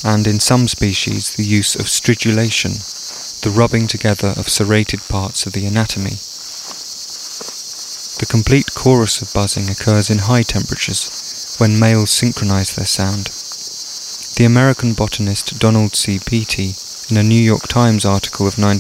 and in some species the use of stridulation, the rubbing together of serrated parts of the anatomy. The complete chorus of buzzing occurs in high temperatures, when males synchronize their sound. The American botanist Donald C. Beatty, in a New York Times article of